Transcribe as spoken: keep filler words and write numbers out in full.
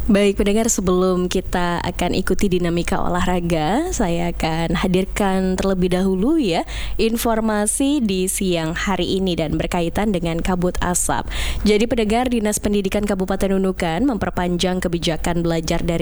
Baik pendengar, sebelum kita akan ikuti dinamika olahraga, saya akan hadirkan terlebih dahulu ya informasi di siang hari ini dan berkaitan dengan kabut asap. Jadi pendengar, Dinas Pendidikan Kabupaten Nunukan memperpanjang kebijakan belajar dari